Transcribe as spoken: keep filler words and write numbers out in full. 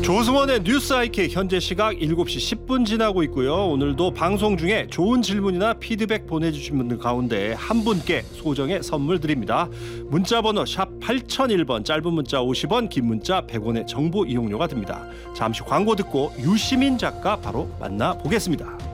조승원의 뉴스 아이케이 현재 시각 일곱 시 십 분 지나고 있고요. 오늘도 방송 중에 좋은 질문이나 피드백 보내주신 분들 가운데 한 분께 소정의 선물 드립니다. 문자번호 샵 팔공공일 번, 짧은 문자 오십 원, 긴 문자 백 원의 정보 이용료가 듭니다. 잠시 광고 듣고 유시민 작가 바로 만나보겠습니다.